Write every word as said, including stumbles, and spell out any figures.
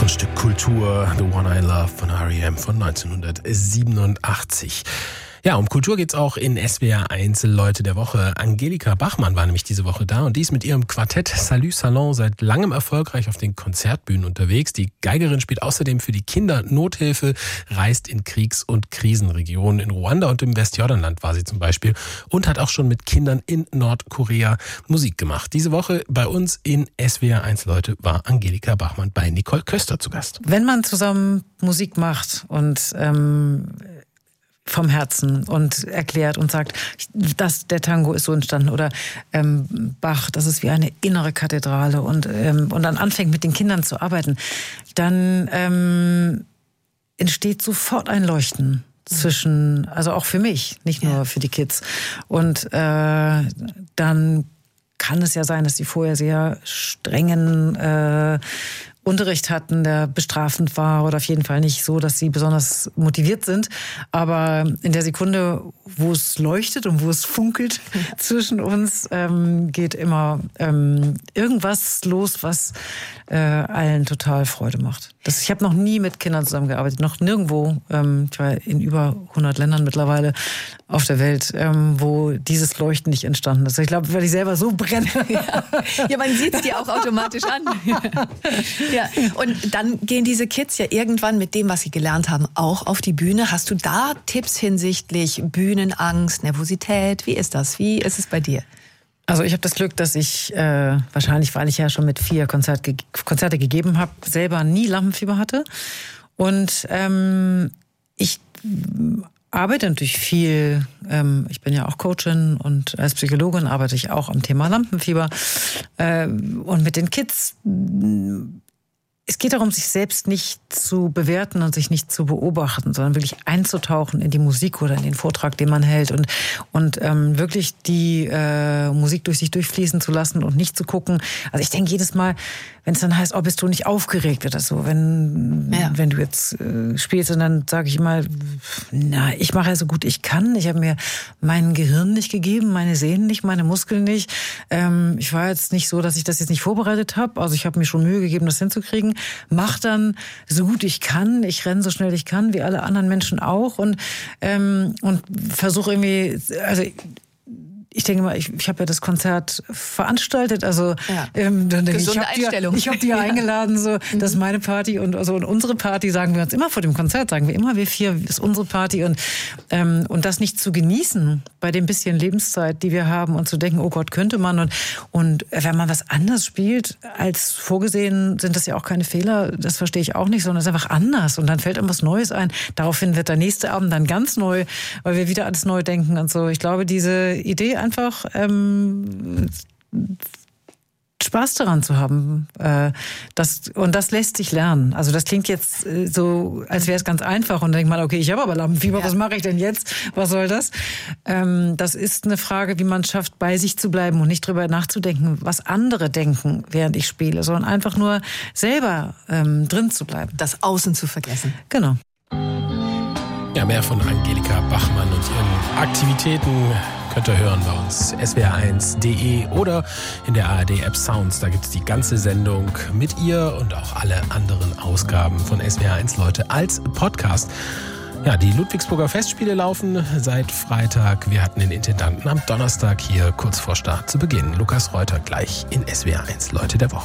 Stück Kultur, The One I Love von R E M von neunzehnhundertsiebenundachtzig. Ja, um Kultur geht's auch in S W R eins Leute der Woche. Angelika Bachmann war nämlich diese Woche da und die ist mit ihrem Quartett Salut Salon seit langem erfolgreich auf den Konzertbühnen unterwegs. Die Geigerin spielt außerdem für die Kindernothilfe, reist in Kriegs- und Krisenregionen. In Ruanda und im Westjordanland war sie zum Beispiel und hat auch schon mit Kindern in Nordkorea Musik gemacht. Diese Woche bei uns in S W R eins Leute war Angelika Bachmann bei Nicole Köster zu Gast. Wenn man zusammen Musik macht und ähm vom Herzen und erklärt und sagt, das, der Tango ist so entstanden oder ähm, Bach, das ist wie eine innere Kathedrale und, ähm, und dann anfängt mit den Kindern zu arbeiten, dann ähm, entsteht sofort ein Leuchten zwischen, also auch für mich, nicht nur ja. für die Kids. Und äh, dann kann es ja sein, dass die vorher sehr strengen äh, Unterricht hatten, der bestrafend war oder auf jeden Fall nicht so, dass sie besonders motiviert sind. Aber in der Sekunde, wo es leuchtet und wo es funkelt zwischen uns, ähm, geht immer ähm, irgendwas los, was äh, allen total Freude macht. Das, ich habe noch nie mit Kindern zusammengearbeitet, noch nirgendwo. Ähm, ich war in über hundert Ländern mittlerweile auf der Welt, ähm, wo dieses Leuchten nicht entstanden ist. Ich glaube, weil ich selber so brenne. Ja, ja, man sieht es dir auch automatisch an. Ja, und dann gehen diese Kids ja irgendwann mit dem, was sie gelernt haben, auch auf die Bühne. Hast du da Tipps hinsichtlich Bühnenangst, Nervosität? Wie ist das? Wie ist es bei dir? Also ich habe das Glück, dass ich, äh, wahrscheinlich weil ich ja schon mit vier Konzert ge- Konzerte gegeben habe, selber nie Lampenfieber hatte. Und ähm, ich arbeite natürlich viel, ähm, ich bin ja auch Coachin und als Psychologin arbeite ich auch am Thema Lampenfieber. Äh, und mit den Kids, es geht darum, sich selbst nicht zu bewerten und sich nicht zu beobachten, sondern wirklich einzutauchen in die Musik oder in den Vortrag, den man hält und, und ähm, wirklich die äh, Musik durch sich durchfließen zu lassen und nicht zu gucken. Also ich denke jedes Mal, wenn es dann heißt, oh, bist du nicht aufgeregt oder so, wenn, ja. wenn du jetzt äh, spielst und dann sage ich immer, na, ich mache ja so gut ich kann. Ich habe mir mein Gehirn nicht gegeben, meine Sehnen nicht, meine Muskeln nicht. Ähm, ich war jetzt nicht so, dass ich das jetzt nicht vorbereitet habe. Also ich habe mir schon Mühe gegeben, das hinzukriegen. Mach dann so gut ich kann. Ich renne so schnell ich kann, wie alle anderen Menschen auch. Und, ähm, und versuche irgendwie, also ich denke mal, ich, ich habe ja das Konzert veranstaltet, also ja. ähm, dann denke ich, ich habe Einstellung. die, ich hab die ja eingeladen, so, mhm. das ist meine Party und, also, und unsere Party, sagen wir uns immer vor dem Konzert, sagen wir immer, wir vier, ist unsere Party und, ähm, und das nicht zu genießen bei dem bisschen Lebenszeit, die wir haben und zu denken, oh Gott, könnte man und, und wenn man was anders spielt als vorgesehen, sind das ja auch keine Fehler, das verstehe ich auch nicht, sondern es ist einfach anders und dann fällt einem was Neues ein. Daraufhin wird der nächste Abend dann ganz neu, weil wir wieder alles neu denken und so. Ich glaube, diese Idee einfach ähm, Spaß daran zu haben. Äh, das, und das lässt sich lernen. Also das klingt jetzt äh, so, als wäre es ganz einfach. Und dann denkt man, okay, ich habe aber Lampenfieber, ja. was mache ich denn jetzt? Was soll das? Ähm, das ist eine Frage, wie man es schafft, bei sich zu bleiben und nicht drüber nachzudenken, was andere denken, während ich spiele, sondern einfach nur selber ähm, drin zu bleiben. Das Außen zu vergessen. Genau. Ja, mehr von Angelika Bachmann und ihren Aktivitäten könnt ihr hören bei uns S W R eins punkt de oder in der A R D-App Sounds. Da gibt es die ganze Sendung mit ihr und auch alle anderen Ausgaben von S W R eins Leute als Podcast. Ja, die Ludwigsburger Festspiele laufen seit Freitag. Wir hatten den Intendanten am Donnerstag hier kurz vor Start zu Beginn. Lukas Reuter gleich in S W R eins Leute der Woche.